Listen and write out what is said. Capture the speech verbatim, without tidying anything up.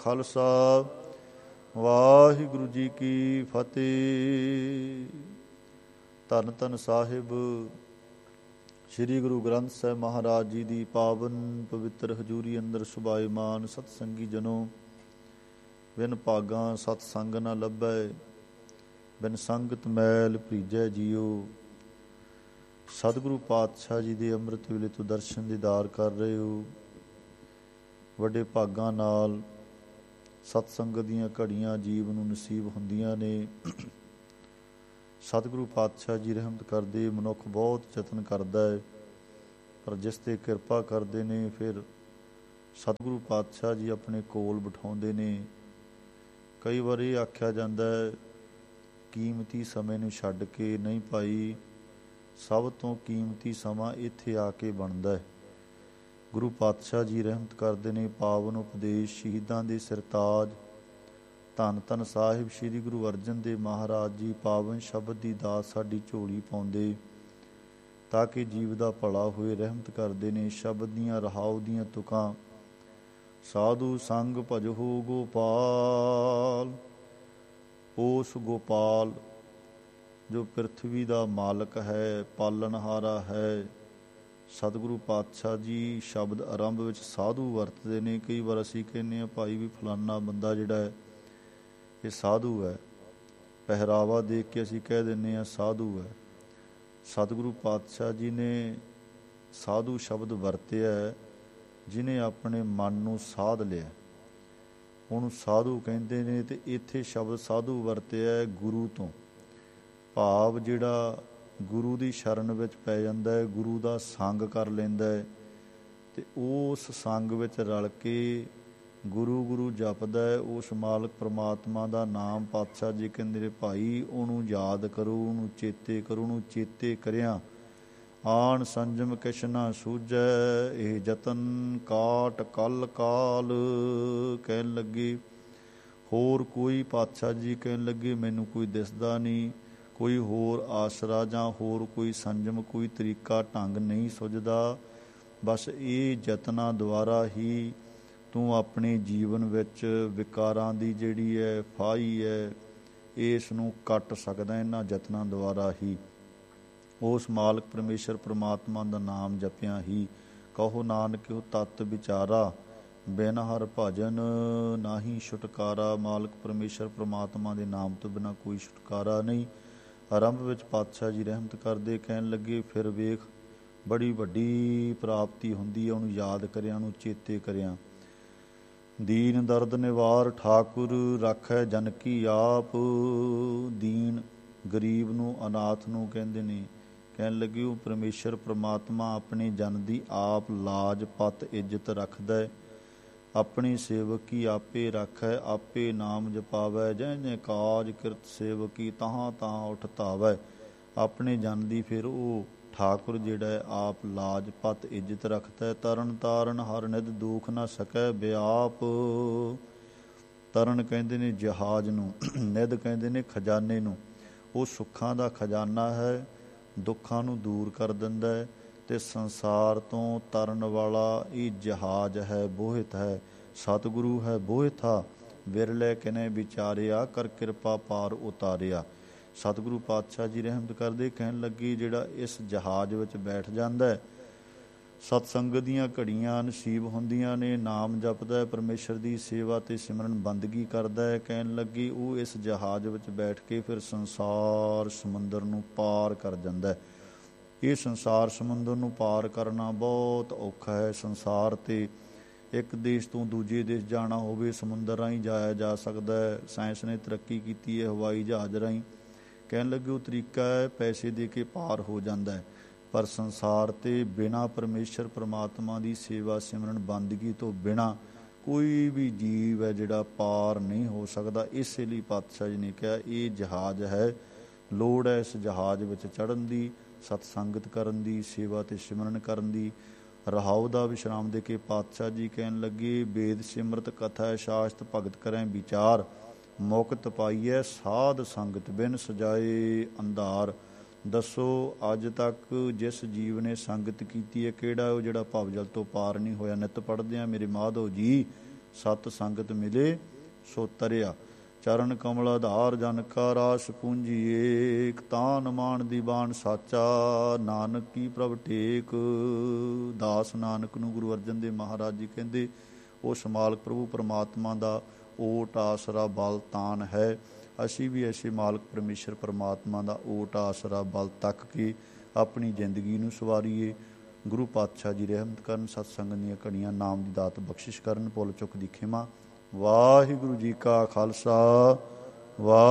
ਖਾਲਸਾ ਵਾਹਿਗੁਰੂ ਜੀ ਕੀ ਫਤਿਹ। ਧੰਨ ਧੰਨ ਸਾਹਿਬ ਸ੍ਰੀ ਗੁਰੂ ਗ੍ਰੰਥ ਸਾਹਿਬ ਮਹਾਰਾਜ ਜੀ ਦੀ ਪਾਵਨ ਪਵਿੱਤਰ ਹਜ਼ੂਰੀ ਅੰਦਰ ਸੁਭਾਏਮਾਨ ਸਤਸੰਗੀ ਜਨੋ, ਬਿਨ ਭਾਗਾਂ ਸਤ ਸੰਗ ਨਾ ਲੱਭੈ, ਬਿਨ ਸੰਗਤ ਮੈਲ ਭੀਜੈ ਜੀਓ। ਸਤਿਗੁਰੂ ਪਾਤਸ਼ਾਹ ਜੀ ਦੇ ਅੰਮ੍ਰਿਤ ਵੇਲੇ ਤੋਂ ਦਰਸ਼ਨ ਦੀਦਾਰ ਕਰ ਰਹੇ ਹੋ। ਵੱਡੇ ਭਾਗਾਂ ਨਾਲ ਸਤਸੰਗ ਦੀਆਂ ਘੜੀਆਂ ਜੀਵ ਨੂੰ ਨਸੀਬ ਹੁੰਦੀਆਂ ਨੇ। ਸਤਿਗੁਰੂ ਪਾਤਸ਼ਾਹ ਜੀ ਰਹਿਮਤ ਕਰਦੇ, ਮਨੁੱਖ ਬਹੁਤ ਯਤਨ ਕਰਦਾ ਹੈ, ਪਰ ਜਿਸ 'ਤੇ ਕਿਰਪਾ ਕਰਦੇ ਨੇ ਫਿਰ ਸਤਿਗੁਰੂ ਪਾਤਸ਼ਾਹ ਜੀ ਆਪਣੇ ਕੋਲ ਬਿਠਾਉਂਦੇ ਨੇ। ਕਈ ਵਾਰ ਇਹ ਆਖਿਆ ਜਾਂਦਾ ਹੈ, ਕੀਮਤੀ ਸਮੇਂ ਨੂੰ ਛੱਡ ਕੇ ਨਹੀਂ ਭਾਈ, ਸਭ ਤੋਂ ਕੀਮਤੀ ਸਮਾਂ ਇੱਥੇ ਆ ਕੇ ਬਣਦਾ ਹੈ। ਗੁਰੂ ਪਾਤਸ਼ਾਹ ਜੀ ਰਹਿਮਤ ਕਰਦੇ ਨੇ, ਪਾਵਨ ਉਪਦੇਸ਼ ਸ਼ਹੀਦਾਂ ਦੇ ਸਿਰਤਾਜ ਧੰਨ ਧੰਨ ਸਾਹਿਬ ਸ੍ਰੀ ਗੁਰੂ ਅਰਜਨ ਦੇਵ ਮਹਾਰਾਜ ਜੀ ਪਾਵਨ ਸ਼ਬਦ ਦੀ ਦਾਤ ਸਾਡੀ ਝੋਲੀ ਪਾਉਂਦੇ ਤਾਂ ਕਿ ਜੀਵ ਦਾ ਭਲਾ ਹੋਏ। ਰਹਿਮਤ ਕਰਦੇ ਨੇ ਸ਼ਬਦ ਦੀਆਂ ਰਹਾਉ ਦੀਆਂ ਤੁਕਾਂ, ਸਾਧੂ ਸੰਗ ਭਜਹੁ ਗੋਪਾਲ। ਉਸ ਗੋਪਾਲ ਜੋ ਪ੍ਰਿਥਵੀ ਦਾ ਮਾਲਕ ਹੈ, ਪਾਲਣਹਾਰਾ ਹੈ। ਸਤਿਗੁਰੂ ਪਾਤਸ਼ਾਹ ਜੀ ਸ਼ਬਦ ਆਰੰਭ ਵਿੱਚ ਸਾਧੂ ਵਰਤਦੇ ਨੇ। ਕਈ ਵਾਰ ਅਸੀਂ ਕਹਿੰਦੇ ਹਾਂ ਭਾਈ ਵੀ ਫਲਾਨਾ ਬੰਦਾ ਜਿਹੜਾ ਹੈ ਇਹ ਸਾਧੂ ਹੈ, ਪਹਿਰਾਵਾ ਦੇਖ ਕੇ ਅਸੀਂ ਕਹਿ ਦਿੰਦੇ ਹਾਂ ਸਾਧੂ ਹੈ। ਸਤਿਗੁਰੂ ਪਾਤਸ਼ਾਹ ਜੀ ਨੇ ਸਾਧੂ ਸ਼ਬਦ ਵਰਤਿਆ ਜਿਹਨੇ ਆਪਣੇ ਮਨ ਨੂੰ ਸਾਧ ਲਿਆ, ਉਹਨੂੰ ਸਾਧੂ ਕਹਿੰਦੇ ਨੇ। ਅਤੇ ਇੱਥੇ ਸ਼ਬਦ ਸਾਧੂ ਵਰਤਿਆ ਗੁਰੂ ਤੋਂ, ਭਾਵ ਜਿਹੜਾ ਗੁਰੂ ਦੀ ਸ਼ਰਨ ਵਿੱਚ ਪੈ ਜਾਂਦਾ ਹੈ, ਗੁਰੂ ਦਾ ਸੰਗ ਕਰ ਲੈਂਦਾ ਹੈ ਅਤੇ ਉਸ ਸੰਗ ਵਿੱਚ ਰਲ ਕੇ ਗੁਰੂ ਗੁਰੂ ਜਪਦਾ ਹੈ। ਉਸ ਮਾਲਕ ਪ੍ਰਮਾਤਮਾ ਦਾ ਨਾਮ ਪਾਤਸ਼ਾਹ ਜੀ ਕਹਿੰਦੇ ਨੇ ਭਾਈ ਉਹਨੂੰ ਯਾਦ ਕਰੋ, ਉਹਨੂੰ ਚੇਤੇ ਕਰੋ। ਉਹਨੂੰ ਚੇਤੇ ਕਰਿਆ ਆਣ ਸੰਜਮ ਕਿਛ ਨਾ ਸੂਝੈ, ਇਹ ਯਤਨ ਕਾਟ ਕਲ ਕਾਲ। ਕਹਿਣ ਲੱਗੇ ਹੋਰ ਕੋਈ, ਪਾਤਸ਼ਾਹ ਜੀ ਕਹਿਣ ਲੱਗੇ ਮੈਨੂੰ ਕੋਈ ਦਿਸਦਾ ਨਹੀਂ, ਕੋਈ ਹੋਰ ਆਸਰਾ ਜਾਂ ਹੋਰ ਕੋਈ ਸੰਜਮ, ਕੋਈ ਤਰੀਕਾ ਢੰਗ ਨਹੀਂ ਸੁਝਦਾ। ਬਸ ਇਹ ਯਤਨਾਂ ਦੁਆਰਾ ਹੀ ਤੂੰ ਆਪਣੇ ਜੀਵਨ ਵਿੱਚ ਵਿਕਾਰਾਂ ਦੀ ਜਿਹੜੀ ਹੈ ਫਾਹੀ ਹੈ ਇਸ ਨੂੰ ਕੱਟ ਸਕਦਾ, ਇਹਨਾਂ ਯਤਨਾਂ ਦੁਆਰਾ ਹੀ। ਉਸ ਮਾਲਕ ਪਰਮੇਸ਼ਰ ਪ੍ਰਮਾਤਮਾ ਦਾ ਨਾਮ ਜਪਿਆ ਹੀ ਕਹੋ ਨਾਨਕ ਉਹ ਤਤ ਵਿਚਾਰਾ, ਬਿਨ ਹਰ ਭਜਨ ਨਾਹੀ ਛੁਟਕਾਰਾ। ਮਾਲਕ ਪਰਮੇਸ਼ਰ ਪ੍ਰਮਾਤਮਾ ਦੇ ਨਾਮ ਤੋਂ ਬਿਨਾਂ ਕੋਈ ਛੁਟਕਾਰਾ ਨਹੀਂ। ਆਰੰਭ ਵਿੱਚ ਪਾਤਸ਼ਾਹ ਜੀ ਰਹਿਮਤ ਕਰਦੇ, ਕਹਿਣ ਲੱਗੇ ਫਿਰ ਵੇਖ ਬੜੀ ਵੱਡੀ ਪ੍ਰਾਪਤੀ ਹੁੰਦੀ ਹੈ ਉਹਨੂੰ ਯਾਦ ਕਰਿਆ, ਉਹਨੂੰ ਚੇਤੇ ਕਰਿਆ। ਦੀਨ ਦਰਦ ਨਿਵਾਰ ਠਾਕੁਰ ਰਾਖੈ ਜਨ ਕੀ ਆਪ। ਦੀਨ ਗਰੀਬ ਨੂੰ, ਅਨਾਥ ਨੂੰ ਕਹਿੰਦੇ ਨੇ। ਕਹਿਣ ਲੱਗੇ ਉਹ ਪਰਮੇਸ਼ਰ ਪ੍ਰਮਾਤਮਾ ਆਪਣੇ ਜਨ ਦੀ ਆਪ ਲਾਜ ਪਤ ਇੱਜ਼ਤ ਰੱਖਦਾ ਹੈ। ਆਪਣੀ ਸੇਵਕੀ ਆਪੇ ਰਾਖੈ, ਆਪੇ ਨਾਮ ਜਪਾਵੈ। ਜੈ ਜੈ ਕਾਜ ਕਿਰਤ ਸੇਵਕੀ, ਤਹਾਂ ਤਹਾਂ ਉੱਠ ਧਾਵੈ। ਆਪਣੇ ਜਨ ਦੀ ਫਿਰ ਉਹ ਠਾਕੁਰ ਜਿਹੜਾ ਹੈ ਆਪ ਲਾਜ ਪਤ ਇੱਜ਼ਤ ਰੱਖਦਾ। ਤਰਨ ਤਾਰਨ ਹਰ ਨਿਧ ਦੁਖ ਨਾ ਸਕੈ ਵਿਆਪ। ਤਰਨ ਕਹਿੰਦੇ ਨੇ ਜਹਾਜ਼ ਨੂੰ, ਨਿਧ ਕਹਿੰਦੇ ਨੇ ਖਜ਼ਾਨੇ ਨੂੰ। ਉਹ ਸੁੱਖਾਂ ਦਾ ਖਜ਼ਾਨਾ ਹੈ, ਦੁੱਖਾਂ ਨੂੰ ਦੂਰ ਕਰ ਦਿੰਦਾ ਹੈ। ਅਤੇ ਸੰਸਾਰ ਤੋਂ ਤਰਨ ਵਾਲਾ ਇਹ ਜਹਾਜ਼ ਹੈ, ਬੋਹਿਤ ਹੈ। ਸਤਿਗੁਰੂ ਹੈ ਬੋਹਿਥਾ, ਵਿਰਲੇ ਕਿਨੇ ਵਿਚਾਰਿਆ, ਕਰ ਕਿਰਪਾ ਪਾਰ ਉਤਾਰਿਆ। ਸਤਿਗੁਰੂ ਪਾਤਸ਼ਾਹ ਜੀ ਰਹਿਮਤ ਕਰਦੇ, ਕਹਿਣ ਲੱਗੇ ਜਿਹੜਾ ਇਸ ਜਹਾਜ਼ ਵਿੱਚ ਬੈਠ ਜਾਂਦਾ ਹੈ, ਸਤਸੰਗ ਦੀਆਂ ਘੜੀਆਂ ਨਸੀਬ ਹੁੰਦੀਆਂ ਨੇ, ਨਾਮ ਜਪਦਾ ਹੈ, ਪਰਮੇਸ਼ਰ ਦੀ ਸੇਵਾ ਅਤੇ ਸਿਮਰਨ ਬੰਦਗੀ ਕਰਦਾ ਹੈ। ਕਹਿਣ ਲੱਗੇ ਉਹ ਇਸ ਜਹਾਜ਼ ਵਿੱਚ ਬੈਠ ਕੇ ਫਿਰ ਸੰਸਾਰ ਸਮੁੰਦਰ ਨੂੰ ਪਾਰ ਕਰ ਜਾਂਦਾ ਹੈ। ਇਹ ਸੰਸਾਰ ਸਮੁੰਦਰ ਨੂੰ ਪਾਰ ਕਰਨਾ ਬਹੁਤ ਔਖਾ ਹੈ। ਸੰਸਾਰ 'ਤੇ ਇੱਕ ਦੇਸ਼ ਤੋਂ ਦੂਜੇ ਦੇਸ਼ ਜਾਣਾ ਹੋਵੇ ਸਮੁੰਦਰ ਰਾਹੀਂ ਜਾਇਆ ਜਾ ਸਕਦਾ ਹੈ। ਸਾਇੰਸ ਨੇ ਤਰੱਕੀ ਕੀਤੀ ਹੈ ਹਵਾਈ ਜਹਾਜ਼ ਰਾਹੀਂ। ਕਹਿਣ ਲੱਗੇ ਉਹ ਤਰੀਕਾ ਹੈ ਪੈਸੇ ਦੇ ਕੇ ਪਾਰ ਹੋ ਜਾਂਦਾ ਹੈ, ਪਰ ਸੰਸਾਰ 'ਤੇ ਬਿਨਾਂ ਪਰਮੇਸ਼ਰ ਪ੍ਰਮਾਤਮਾ ਦੀ ਸੇਵਾ ਸਿਮਰਨ ਬੰਦਗੀ ਤੋਂ ਬਿਨਾਂ ਕੋਈ ਵੀ ਜੀਵ ਹੈ ਜਿਹੜਾ ਪਾਰ ਨਹੀਂ ਹੋ ਸਕਦਾ। ਇਸੇ ਲਈ ਪਾਤਸ਼ਾਹ ਜੀ ਨੇ ਕਿਹਾ ਇਹ ਜਹਾਜ਼ ਹੈ, ਲੋੜ ਹੈ ਇਸ ਜਹਾਜ਼ ਵਿੱਚ ਚੜ੍ਹਨ ਦੀ, ਸਤਸੰਗਤ ਕਰਨ ਦੀ, ਸੇਵਾ ਅਤੇ ਸਿਮਰਨ ਕਰਨ ਦੀ। ਰਹਾਉ ਦਾ ਵਿਸ਼ਰਾਮ ਦੇ ਕੇ ਪਾਤਸ਼ਾਹ ਜੀ ਕਹਿਣ ਲੱਗੇ ਵੇਦ ਸਿਮਰਤ ਕਥਾ ਸ਼ਾਸਤ ਭਗਤ ਕਰੈ ਵਿਚਾਰ, ਮੁਕਤ ਪਾਈਐ ਸਾਧ ਸੰਗਤ ਬਿਨ ਸਜਾਏ ਅੰਧਾਰ। ਦੱਸੋ ਅੱਜ ਤੱਕ ਜਿਸ ਜੀਵ ਨੇ ਸੰਗਤ ਕੀਤੀ ਹੈ ਕਿਹੜਾ ਉਹ ਜਿਹੜਾ ਭਵਜਲ ਤੋਂ ਪਾਰ ਨਹੀਂ ਹੋਇਆ। ਨਿੱਤ ਪੜ੍ਹਦੇ ਹਾਂ ਮੇਰੇ ਮਾਧੋ ਜੀ ਸਤ ਸੰਗਤ ਮਿਲੇ ਸੋ ਤਰਿਆ। ਚਰਨ ਕਮਲ ਆਧਾਰ ਜਨ ਕਾ ਰਾਸ ਪੂੰਜੀਏ। ਇਕ ਤਾਨ ਮਾਨ ਦੀ ਬਾਣ ਸਾਚਾ ਨਾਨਕ ਕੀ ਪ੍ਰਭ ਟੇਕ। ਦਾਸ ਨਾਨਕ ਨੂੰ ਗੁਰੂ ਅਰਜਨ ਦੇਵ ਮਹਾਰਾਜ ਜੀ ਕਹਿੰਦੇ ਉਸ ਮਾਲਕ ਪ੍ਰਭੂ ਪਰਮਾਤਮਾ ਦਾ ਓਟ ਆਸਰਾ ਬਲ ਤਾਨ ਹੈ। ਅਸੀਂ ਵੀ ਐਸੇ ਮਾਲਕ ਪਰਮੇਸ਼ਰ ਪਰਮਾਤਮਾ ਦਾ ਓਟ ਆਸਰਾ ਬਲ ਤੱਕ ਕੇ ਆਪਣੀ ਜ਼ਿੰਦਗੀ ਨੂੰ ਸਵਾਰੀਏ। ਗੁਰੂ ਪਾਤਸ਼ਾਹ ਜੀ ਰਹਿਮਤ ਕਰਨ, ਸਤਸੰਗ ਦੀਆਂ ਘੜੀਆਂ ਨਾਮ ਦੀ ਦਾਤ ਬਖਸ਼ਿਸ਼ ਕਰਨ, ਭੁੱਲ ਚੁੱਕ ਦੀ ਖਿਮਾ। ਵਾਹਿਗੁਰੂ ਜੀ ਕਾ ਖਾਲਸਾ ਵਾਹਿ